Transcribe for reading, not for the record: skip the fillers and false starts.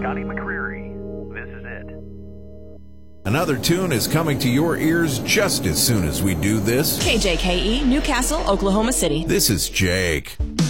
Johnny McCreary. This is it. Another tune is coming to your ears just as soon as we do this. KJKE, Newcastle, Oklahoma City. This is Jake.